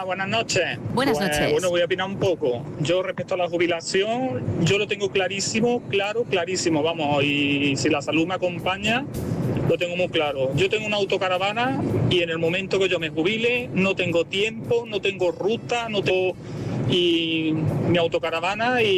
buenas noches. Buenas noches. Bueno, voy a opinar un poco. Yo respecto a la jubilación, yo lo tengo clarísimo, clarísimo, vamos, y si la salud me acompaña, lo tengo muy claro. Yo tengo una autocaravana y en el momento que yo me jubile, no tengo tiempo, no tengo ruta, no tengo... y mi autocaravana y